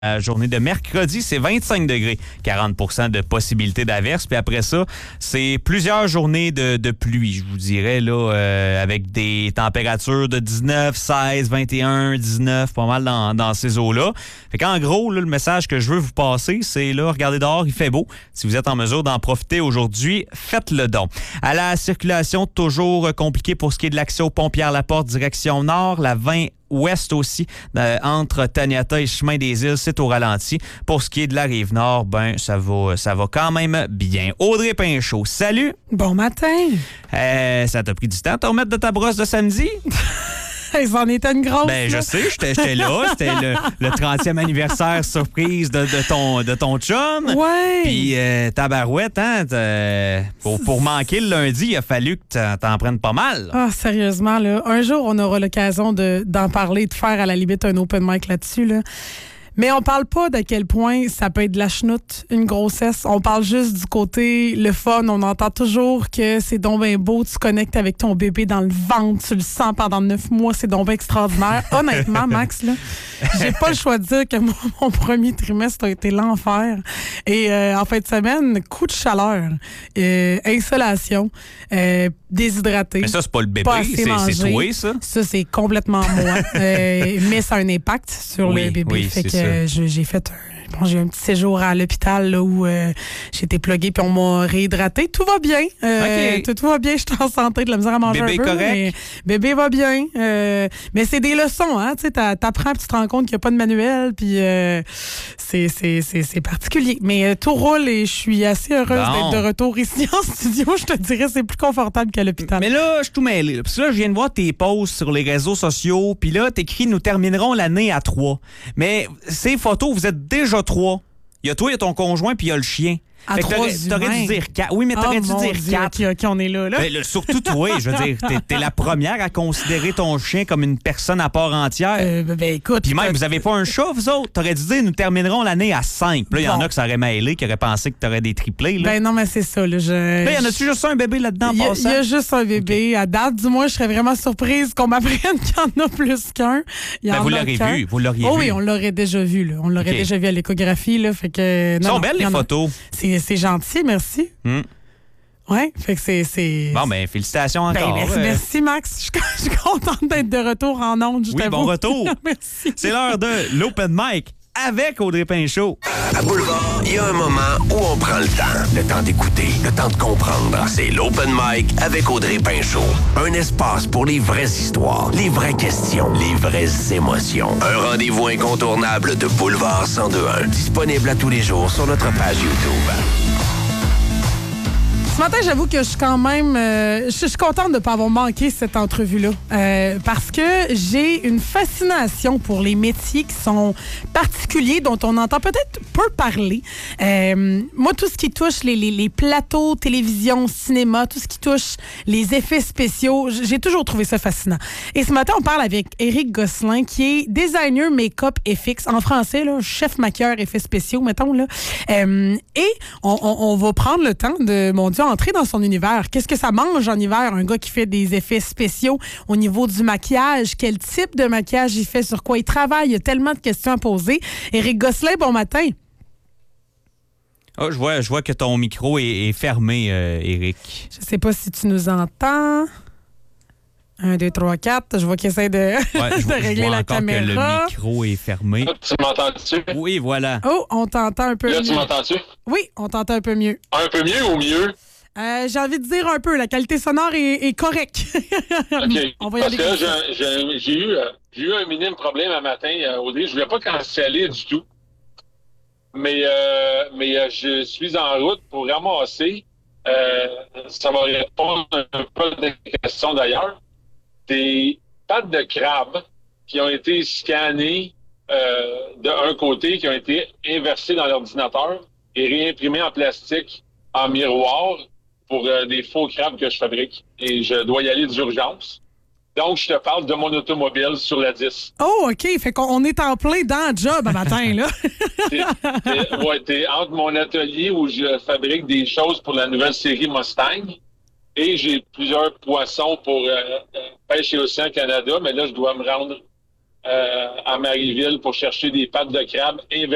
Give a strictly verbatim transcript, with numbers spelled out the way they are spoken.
La journée de mercredi, c'est vingt-cinq degrés, quarante pour cent de possibilité d'averse. Puis après ça, c'est plusieurs journées de, de pluie, je vous dirais, là, euh, avec des températures de dix-neuf, seize, vingt et un, dix-neuf, pas mal dans, dans ces eaux-là. Fait qu'en gros, là, le message que je veux vous passer, c'est là, regardez dehors, il fait beau. Si vous êtes en mesure d'en profiter aujourd'hui, faites-le donc. À la circulation, toujours compliqué pour ce qui est de l'accès au pont Pierre-Laporte, direction nord, la vingt ouest aussi, euh, entre Taniata et Chemin des Îles, c'est au ralenti. Pour ce qui est de la Rive-Nord, ben ça va, ça va quand même bien. Audrey Pinchot, salut! Bon matin! Euh, ça t'a pris du temps de te remettre de ta brosse de samedi? Ça en était une grosse. Ben, je là. sais, j'étais, j'étais là. C'était le, le trentième anniversaire surprise de, de, ton, de ton chum. Ouais. Puis, euh, tabarouette, hein, pour, pour manquer le lundi, il a fallu que t'en, t'en prennes pas mal. Ah, sérieusement, là. Un jour, on aura l'occasion de, d'en parler, de faire à la limite un open mic là-dessus, là. Mais on parle pas d'à quel point ça peut être de la chenoute, une grossesse. On parle juste du côté, le fun. On entend toujours que c'est donc bien beau. Tu connectes avec ton bébé dans le ventre. Tu le sens pendant neuf mois. C'est donc bien extraordinaire. Honnêtement, Max, là, j'ai pas le choix de dire que mon, mon premier trimestre a été l'enfer. Et euh, en fin de semaine, coup de chaleur, euh, insolation, euh, déshydraté. Mais ça, c'est pas le bébé, pas assez c'est, mangé. c'est toi, ça? Ça, c'est complètement moi. euh, mais ça a un impact sur oui, le bébé. Oui, fait c'est que ça. euh, je- j'ai fait un... Bon, j'ai eu un petit séjour à l'hôpital là, où euh, j'ai été pluguée puis on m'a réhydraté. Tout va bien. Euh, OK. tout, tout va bien. Je suis en santé, de la misère à manger Bébé un peu. correct? Mais bébé va bien. Euh, mais c'est des leçons. Hein, tu sais, t'a- t'apprends puis tu te rends compte qu'il n'y a pas de manuel. Puis euh, c'est, c'est, c'est, c'est particulier. Mais euh, tout roule et je suis assez heureuse Bon. d'être de retour ici en studio. Je te dirais c'est plus confortable qu'à l'hôpital. Mais là, je suis tout mêlé. Là. Parce que là, je viens de voir tes posts sur les réseaux sociaux. Puis là, t'écris « Nous terminerons l'année à trois ». Mais ces photos, vous êtes déjà trois. Il y a toi, il y a ton conjoint, puis il y a le chien. À Fait que trois t'aurais, t'aurais humains. dû dire quatre. Oui, mais t'aurais Oh, dû mon dire Dieu, quatre. OK, OK, on est là. là. Ben, là, surtout toi, je veux dire, t'es, t'es la première à considérer ton chien comme une personne à part entière. Euh, ben, ben, écoute. Puis même, euh, vous avez pas un chat, vous autres? T'aurais dû dire, nous terminerons l'année à cinq. Puis là, il y en Bon. a qui s'auraient mêlé, qui auraient pensé que t'aurais des triplés. Là, Ben non, mais c'est ça. Là, je, là y en a-tu juste un bébé là-dedans en Il y, a- il passant? y a juste un bébé. À date, du moins, je serais vraiment surprise qu'on m'apprenne qu'il y en a plus qu'un. Il y Ben, en vous a l'aurez qu'un. vu, vous l'auriez Oh vu. oui, on l'aurait déjà vu. Là. On l'aurait OK. déjà vu à l'échographie. Là, fait que, Elles non, sont non, belles, il les y en a- photos. C'est, c'est gentil, merci. Hmm. Ouais, fait que c'est... c'est... Bon, ben, félicitations Ben, encore. merci, Euh, merci, Max. Je suis, je suis contente d'être de retour en ondes. je Oui, t'avoue. bon retour. Merci. C'est l'heure de l'Open Mic avec Audrey Pinchot. À Boulevard, il y a un moment où on prend le temps. Le temps d'écouter, le temps de comprendre. C'est l'Open Mic avec Audrey Pinchot. Un espace pour les vraies histoires, les vraies questions, les vraies émotions. Un rendez-vous incontournable de Boulevard cent deux un. Disponible à tous les jours sur notre page YouTube. Ce matin, j'avoue que je suis quand même... euh, je je suis contente de ne pas avoir manqué cette entrevue-là. Euh, parce que j'ai une fascination pour les métiers qui sont particuliers, dont on entend peut-être peu parler. Euh, moi, tout ce qui touche les, les, les plateaux, télévision, cinéma, tout ce qui touche les effets spéciaux, j- j'ai toujours trouvé ça fascinant. Et ce matin, on parle avec Éric Gosselin, qui est designer make-up F X, en français, là, chef maquilleur effets spéciaux, mettons. Là. Euh, et on, on, on va prendre le temps de, mon Dieu, entrer dans son univers. Qu'est-ce que ça mange en hiver, un gars qui fait des effets spéciaux au niveau du maquillage? Quel type de maquillage il fait? Sur quoi il travaille? Il y a tellement de questions à poser. Éric Gosselin, bon matin. Oh, je, vois, je vois que ton micro est, est fermé, euh, Éric. Je sais pas si tu nous entends. Un, deux, trois, quatre. Je vois qu'il essaie de, Ouais, je, de vois- je régler vois la encore que le caméra. micro est fermé. Là, tu m'entends-tu? Oui, voilà. Oh, on t'entend un peu Là, tu mieux. m'entends-tu? Oui, on t'entend un peu mieux. Un peu mieux ou mieux? Euh, j'ai envie de dire un peu, la qualité sonore est, est correcte. OK. On va y Parce aller que là, comme ça. j'ai, j'ai- j'ai eu, euh, j'ai eu un minime problème un matin, euh, Audrey. Je voulais pas canceller du tout. Mais, euh, mais euh, je suis en route pour ramasser. Euh, ça va répondre un peu à des questions d'ailleurs. Des pattes de crabe qui ont été scannées euh, d'un côté, qui ont été inversées dans l'ordinateur et réimprimées en plastique en miroir pour euh, des faux crabes que je fabrique. Et je dois y aller d'urgence. Donc, je te parle de mon automobile sur la dix. Oh, OK. Fait qu'on on est en plein dans le job à matin, là. T'es, t'es- ouais, t'es entre mon atelier où je fabrique des choses pour la nouvelle série Mustang et j'ai plusieurs poissons pour euh, euh, Pêche et Océan Canada, mais là, je dois me rendre euh, à Marieville pour chercher des pattes de crabe inversées.